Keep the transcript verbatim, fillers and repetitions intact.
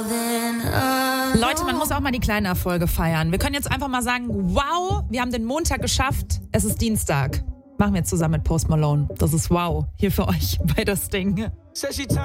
Leute, man muss auch mal die kleinen Erfolge feiern. Wir können jetzt einfach mal sagen, wow, wir haben den Montag geschafft, es ist Dienstag. Machen wir jetzt zusammen mit Post Malone. Das ist wow, hier für euch bei das Ding.